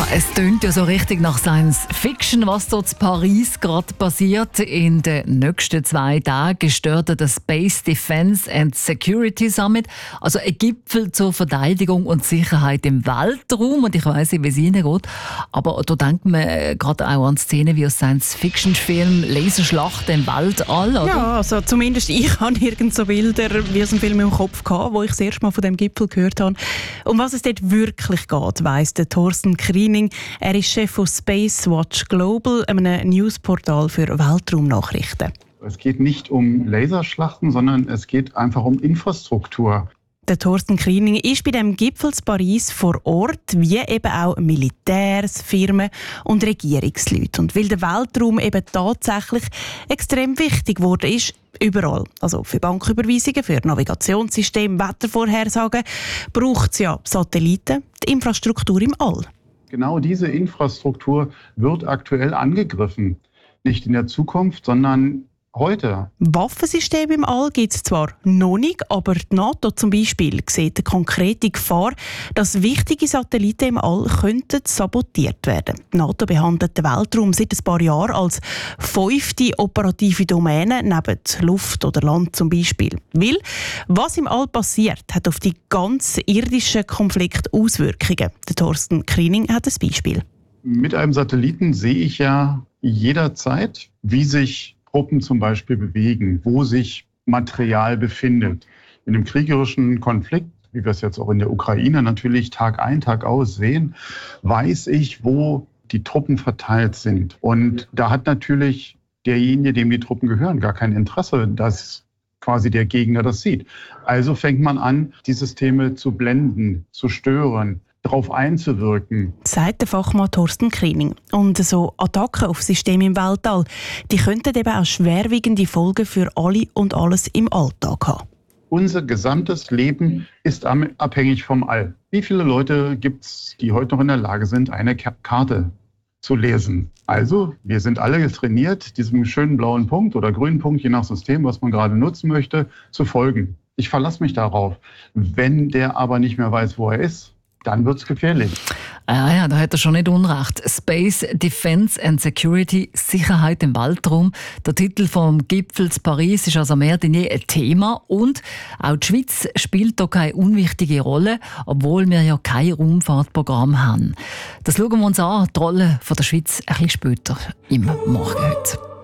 Es tönt ja so richtig nach Science Fiction, was dort in Paris gerade passiert. In den nächsten 2 Tagen startet der Space Defence and Security Summit, also ein Gipfel zur Verteidigung und Sicherheit im Weltraum. Und ich weiss nicht, wie es Ihnen geht, aber da denkt man gerade auch an Szenen wie aus Science-Fiction-Filmen, Laserschlachten im Weltall, oder? Ja, also zumindest ich habe irgend so Bilder wie aus einem Film im Kopf gehabt, wo ich das erste Mal von dem Gipfel gehört habe. Um was es dort wirklich geht, weiss der Thorsten Kriening. Er ist Chef von Space Watch Global, einem Newsportal für Weltraumnachrichten. Es geht nicht um Laserschlachten, sondern es geht einfach um Infrastruktur. Der Thorsten Kriening ist bei dem Gipfel in Paris vor Ort, wie eben auch Militärs, Firmen und Regierungsleute. Und weil der Weltraum eben tatsächlich extrem wichtig geworden ist, überall, also für Banküberweisungen, für Navigationssysteme, Wettervorhersagen, braucht es ja Satelliten, die Infrastruktur im All. Genau diese Infrastruktur wird aktuell angegriffen. Nicht in der Zukunft, sondern heute. Waffensysteme im All gibt es zwar noch nicht, aber die NATO zum Beispiel sieht eine konkrete Gefahr, dass wichtige Satelliten im All könnten sabotiert werden. Die NATO behandelt den Weltraum seit ein paar Jahren als 5. operative Domäne neben Luft oder Land zum Beispiel. Weil, was im All passiert, hat auf die ganzen irdischen Konflikte Auswirkungen. Der Thorsten Kriening hat ein Beispiel. Mit einem Satelliten sehe ich ja jederzeit, wie sich Truppen zum Beispiel bewegen, wo sich Material befindet. In einem kriegerischen Konflikt, wie wir es jetzt auch in der Ukraine natürlich Tag ein, Tag aus sehen, weiß ich, wo die Truppen verteilt sind. Und da hat natürlich derjenige, dem die Truppen gehören, gar kein Interesse, dass quasi der Gegner das sieht. Also fängt man an, die Systeme zu blenden, zu stören, darauf einzuwirken. Sagt der Fachmann Thorsten Kriening. Und so Attacken auf Systeme im Weltall, die könnten eben auch schwerwiegende Folgen für alle und alles im Alltag haben. Unser gesamtes Leben ist abhängig vom All. Wie viele Leute gibt es, die heute noch in der Lage sind, eine Karte zu lesen? Also, wir sind alle trainiert, diesem schönen blauen Punkt oder grünen Punkt, je nach System, was man gerade nutzen möchte, zu folgen. Ich verlasse mich darauf. Wenn der aber nicht mehr weiß, wo er ist, dann wird es gefährlich. Ja, da hat er schon nicht unrecht. Space Defence and Security, Sicherheit im Weltraum. Der Titel vom Gipfel in Paris ist also mehr denn je ein Thema. Und auch die Schweiz spielt da keine unwichtige Rolle, obwohl wir ja kein Raumfahrtprogramm haben. Das schauen wir uns an, die Rolle der Schweiz, ein bisschen später im Morgen heute.